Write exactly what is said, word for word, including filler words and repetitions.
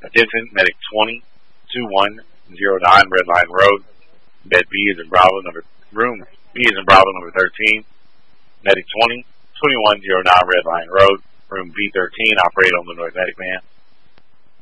Attention, Medic twenty, two one zero nine, Red Line Road. Bed B is in Bravo, number, room B is in Bravo, number thirteen. Medic twenty, twenty-one zero nine, Red Line Road. Room B thirteen, operate on the North Medic man.